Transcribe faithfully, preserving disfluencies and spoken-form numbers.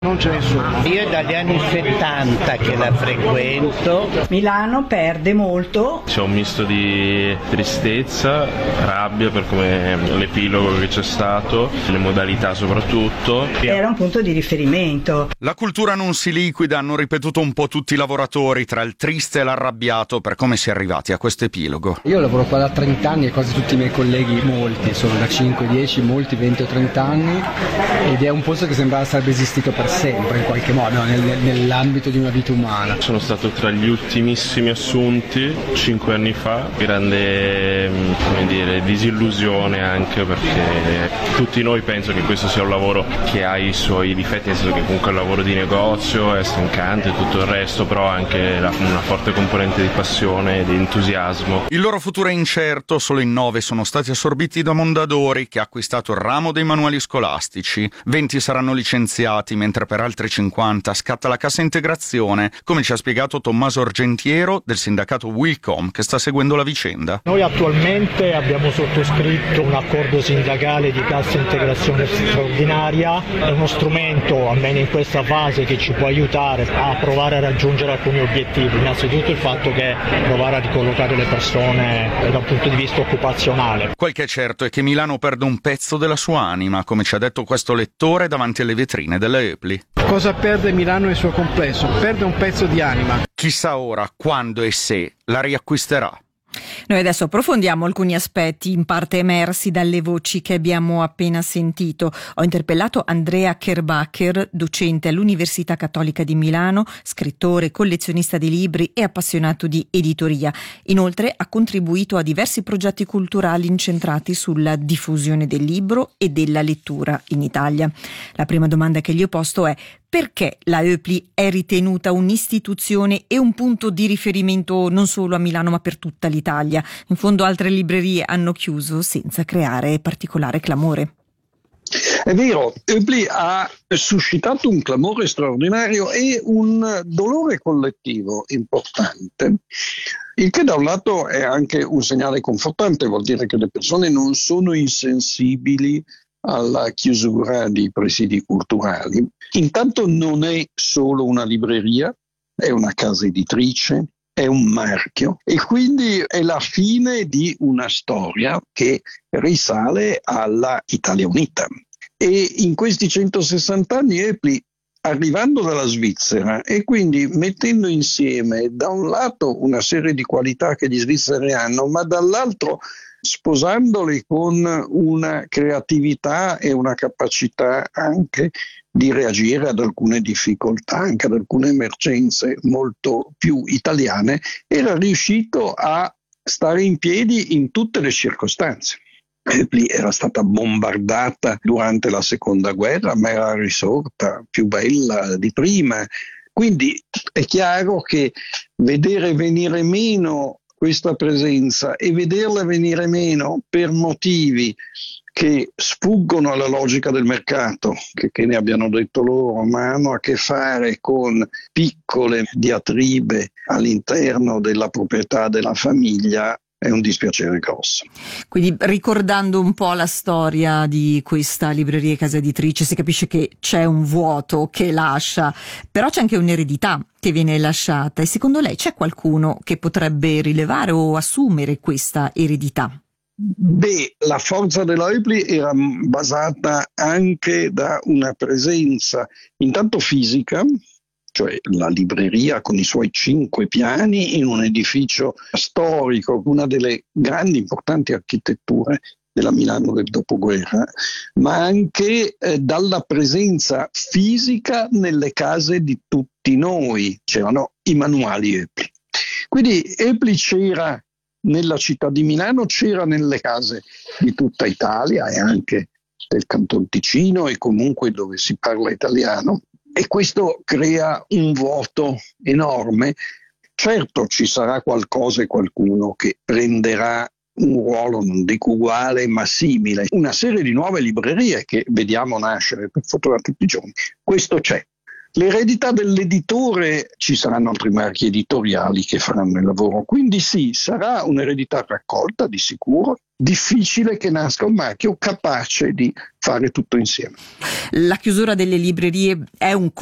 Non c'è nessuno. Io è dagli anni settanta che la frequento. Milano perde molto. C'è un misto di tristezza, rabbia per come l'epilogo che c'è stato, le modalità soprattutto. Era un punto di riferimento. La cultura non si liquida, hanno ripetuto un po' tutti i lavoratori, tra il triste e l'arrabbiato, per come si è arrivati a questo epilogo. Io lavoro qua da trenta anni e quasi tutti i miei colleghi, molti, sono da cinque, dieci, molti venti o trenta anni, ed è un posto che sembrava sarebbe esistito per sempre in qualche modo, nel, nell'ambito di una vita umana. Sono stato tra gli ultimissimi assunti cinque anni fa, grande, come dire, disillusione anche perché tutti noi penso che questo sia un lavoro che ha i suoi difetti, nel senso che comunque è un lavoro di negozio, è stancante e tutto il resto, però ha anche una forte componente di passione e di entusiasmo. Il loro futuro è incerto, solo in nove sono stati assorbiti da Mondadori, che ha acquistato il ramo dei manuali scolastici, venti saranno licenziati, mentre per altri cinquanta scatta la cassa integrazione, come ci ha spiegato Tommaso Argentiero del sindacato Wilcom, che sta seguendo la vicenda. Noi attualmente abbiamo sottoscritto un accordo sindacale di cassa integrazione straordinaria, è uno strumento, almeno in questa fase, che ci può aiutare a provare a raggiungere alcuni obiettivi. Innanzitutto il fatto che provare a ricollocare le persone da un punto di vista occupazionale. Quel che è certo è che Milano perde un pezzo della sua anima, come ci ha detto questo lettore davanti alle vetrine della Eupli. Cosa perde Milano nel suo complesso? Perde un pezzo di anima. Chissà ora quando e se la riacquisterà. Noi adesso approfondiamo alcuni aspetti in parte emersi dalle voci che abbiamo appena sentito. Ho interpellato Andrea Kerbacher, docente all'Università Cattolica di Milano, scrittore, collezionista di libri e appassionato di editoria. Inoltre ha contribuito a diversi progetti culturali incentrati sulla diffusione del libro e della lettura in Italia. La prima domanda che gli ho posto è: perché la Eupli è ritenuta un'istituzione e un punto di riferimento non solo a Milano ma per tutta l'Italia? In fondo altre librerie hanno chiuso senza creare particolare clamore. È vero, Eupli ha suscitato un clamore straordinario e un dolore collettivo importante, il che da un lato è anche un segnale confortante, vuol dire che le persone non sono insensibili alla chiusura di presidi culturali. Intanto non è solo una libreria, è una casa editrice, è un marchio e quindi è la fine di una storia che risale alla Italia Unita. E in questi centosessanta anni Eupli, arrivando dalla Svizzera e quindi mettendo insieme da un lato una serie di qualità che gli svizzeri hanno, ma dall'altro sposandoli con una creatività e una capacità anche di reagire ad alcune difficoltà, anche ad alcune emergenze molto più italiane, era riuscito a stare in piedi in tutte le circostanze. Eupli era stata bombardata durante la seconda guerra, ma era risorta più bella di prima. Quindi è chiaro che vedere venire meno questa presenza e vederla venire meno per motivi che sfuggono alla logica del mercato, che, che ne abbiano detto loro, ma hanno a che fare con piccole diatribe all'interno della proprietà della famiglia, è un dispiacere grosso. Quindi, ricordando un po' la storia di questa libreria e casa editrice, si capisce che c'è un vuoto che lascia, però c'è anche un'eredità che viene lasciata, e secondo lei c'è qualcuno che potrebbe rilevare o assumere questa eredità? Beh, la forza della Eupli era basata anche da una presenza intanto fisica, cioè la libreria con i suoi cinque piani in un edificio storico, una delle grandi importanti architetture della Milano del dopoguerra, ma anche eh, dalla presenza fisica nelle case di tutti noi. C'erano i manuali Eupli. Quindi Eupli c'era nella città di Milano, c'era nelle case di tutta Italia e anche del Canton Ticino e comunque dove si parla italiano. E questo crea un vuoto enorme. Certo ci sarà qualcosa e qualcuno che prenderà un ruolo, non dico uguale, ma simile. Una serie di nuove librerie che vediamo nascere per fortuna tutti i giorni. Questo c'è. L'eredità dell'editore, ci saranno altri marchi editoriali che faranno il lavoro. Quindi sì, sarà un'eredità raccolta di sicuro, difficile che nasca un marchio capace di fare tutto insieme. La chiusura delle librerie è un